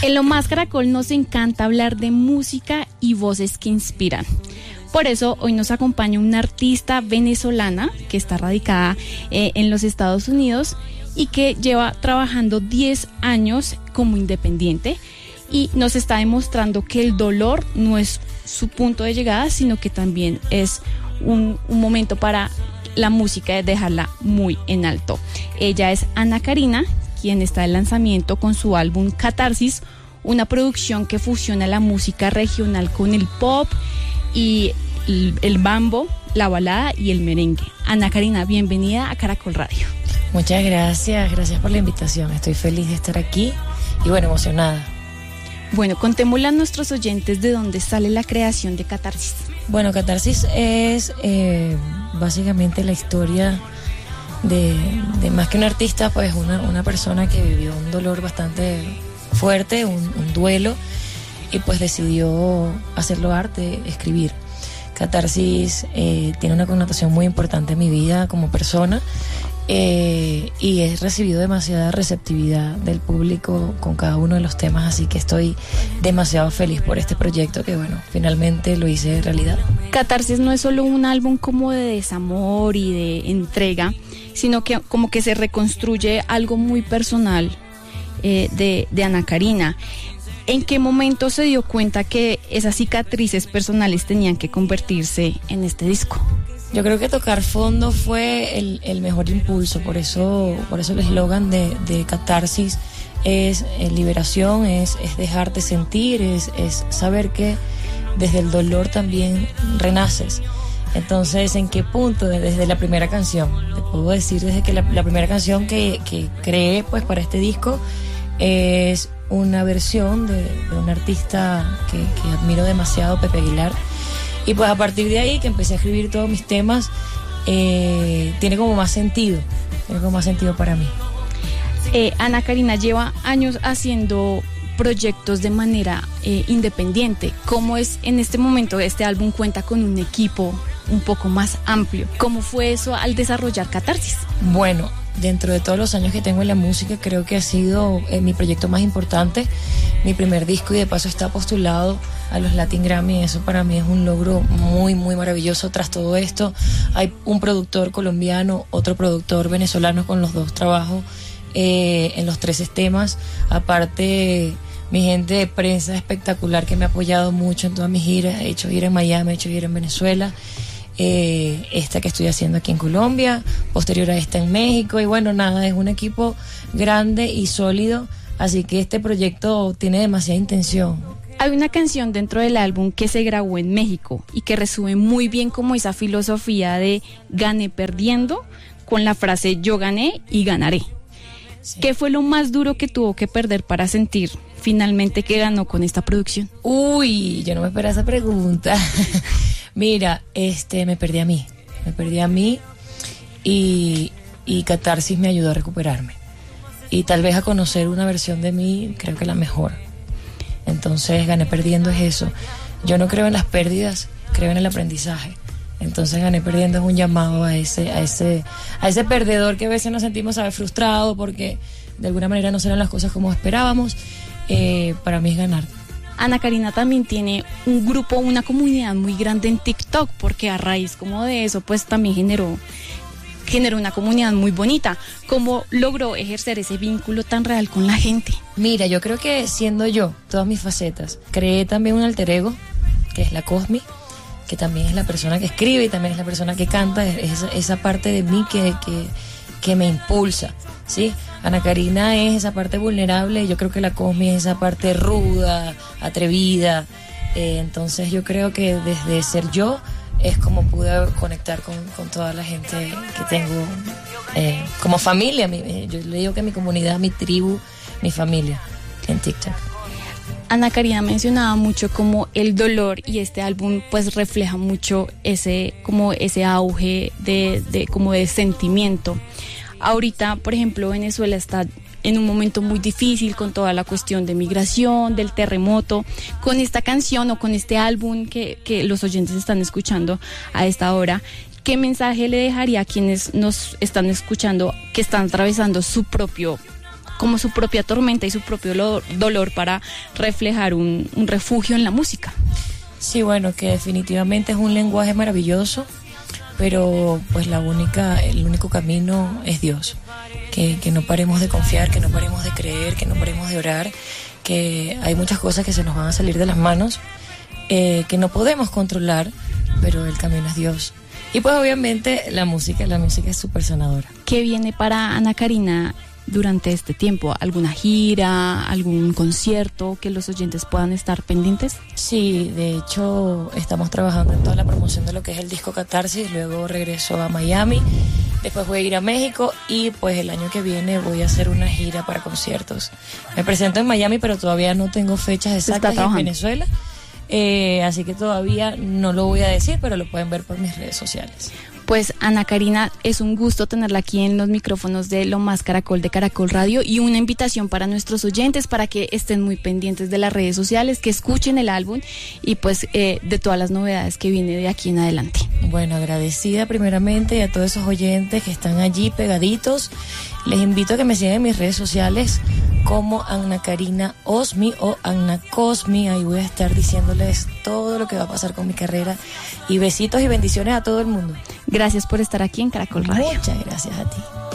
En Lo Más Caracol nos encanta hablar de música y voces que inspiran. Por eso hoy nos acompaña una artista venezolana que está radicada en los Estados Unidos y que lleva trabajando 10 años como independiente y nos está demostrando que el dolor no es su punto de llegada, sino que también es un momento para la música de dejarla muy en alto. Ella es Ana Karina, quien está de lanzamiento con su álbum Catarsis, una producción que fusiona la música regional con el pop y el bambo, la balada y el merengue. Ana Karina, bienvenida a Caracol Radio. Muchas gracias por la invitación. Estoy feliz de estar aquí y bueno, emocionada. Bueno, contémosle a nuestros oyentes de dónde sale la creación de Catarsis. Bueno, Catarsis es básicamente la historia de más que un artista, pues una persona que vivió un dolor bastante fuerte, un duelo, y pues decidió hacerlo arte, escribir. Catarsis tiene una connotación muy importante en mi vida como persona y he recibido demasiada receptividad del público con cada uno de los temas, así que estoy demasiado feliz por este proyecto que bueno, finalmente lo hice realidad. Catarsis no es solo un álbum como de desamor y de entrega, sino que como que se reconstruye algo muy personal de Ana Karina. ¿En qué momento se dio cuenta que esas cicatrices personales tenían que convertirse en este disco? Yo creo que tocar fondo fue el mejor impulso, por eso el eslogan de Catarsis es liberación, es dejarte sentir, es saber que desde el dolor también renaces. Entonces, ¿en qué punto? Desde la primera canción. Te puedo decir desde que la primera canción que creé pues para este disco es una versión de un artista que admiro demasiado, Pepe Aguilar. Y pues a partir de ahí que empecé a escribir todos mis temas, tiene como más sentido para mí. Ana Karina lleva años haciendo proyectos de manera independiente. ¿Cómo es en este momento? Este álbum cuenta con un equipo un poco más amplio. ¿Cómo fue eso al desarrollar Catarsis? Bueno, dentro de todos los años que tengo en la música, creo que ha sido mi proyecto más importante, mi primer disco, y de paso está postulado a los Latin Grammy. Eso para mí es un logro muy, muy maravilloso. Tras todo esto, hay un productor colombiano, otro productor venezolano, con los dos trabajo en los 13 temas. Aparte, mi gente de prensa espectacular que me ha apoyado mucho en todas mis giras. He hecho gira en Miami, he hecho gira en Venezuela. Esta que estoy haciendo aquí en Colombia, posterior a esta en México, y bueno, nada, es un equipo grande y sólido, así que este proyecto tiene demasiada intención. Hay una canción dentro del álbum que se grabó en México y que resume muy bien como esa filosofía de gané perdiendo, con la frase yo gané y ganaré. Sí. ¿Qué fue lo más duro que tuvo que perder para sentir finalmente que ganó con esta producción? Uy, yo no me esperaba esa pregunta. Mira, me perdí a mí y Catarsis me ayudó a recuperarme y tal vez a conocer una versión de mí, creo que la mejor. Entonces, gané perdiendo es eso. Yo no creo en las pérdidas, creo en el aprendizaje. Entonces, gané perdiendo es un llamado a ese perdedor que a veces nos sentimos frustrado porque de alguna manera no serán las cosas como esperábamos. Para mí es ganar. Ana Karina también tiene un grupo, una comunidad muy grande en TikTok, porque a raíz como de eso, pues también generó una comunidad muy bonita. ¿Cómo logró ejercer ese vínculo tan real con la gente? Mira, yo creo que siendo yo, todas mis facetas, creé también un alter ego, que es la Cosmi, que también es la persona que escribe y también es la persona que canta, es esa parte de mí que me impulsa, ¿sí? Ana Karina es esa parte vulnerable y yo creo que la Cosmi es esa parte ruda, atrevida. Entonces yo creo que desde ser yo es como pude conectar con toda la gente que tengo como familia. Yo le digo que mi comunidad, mi tribu, mi familia en TikTok. Ana Karina mencionaba mucho como el dolor y este álbum pues refleja mucho ese auge de sentimiento. Ahorita, por ejemplo, Venezuela está en un momento muy difícil con toda la cuestión de migración, del terremoto. Con esta canción o con este álbum que los oyentes están escuchando a esta hora, ¿qué mensaje le dejaría a quienes nos están escuchando que están atravesando su propio como su propia tormenta y su propio dolor para reflejar un refugio en la música. Sí, bueno, que definitivamente es un lenguaje maravilloso, pero pues el único camino es Dios. Que no paremos de confiar, que no paremos de creer, que no paremos de orar, que hay muchas cosas que se nos van a salir de las manos, que no podemos controlar, pero el camino es Dios. Y pues obviamente la música es súper sanadora. ¿Qué viene para Ana Karina durante este tiempo? ¿Alguna gira, algún concierto que los oyentes puedan estar pendientes? Sí, de hecho estamos trabajando en toda la promoción de lo que es el disco Catarsis, luego regreso a Miami, después voy a ir a México y pues el año que viene voy a hacer una gira para conciertos. Me presento en Miami, pero todavía no tengo fechas exactas en Venezuela. Así que todavía no lo voy a decir, pero lo pueden ver por mis redes sociales. Pues Ana Karina, es un gusto tenerla aquí en los micrófonos de Lo Más Caracol de Caracol Radio, y una invitación para nuestros oyentes para que estén muy pendientes de las redes sociales, que escuchen el álbum y pues de todas las novedades que viene de aquí en adelante. Bueno, agradecida primeramente a todos esos oyentes que están allí pegaditos. Les invito a que me sigan en mis redes sociales como Ana Karina Osmi o Anna Cosmi. Ahí voy a estar diciéndoles todo lo que va a pasar con mi carrera, y besitos y bendiciones a todo el mundo. Gracias por estar aquí en Caracol Radio. Muchas gracias a ti.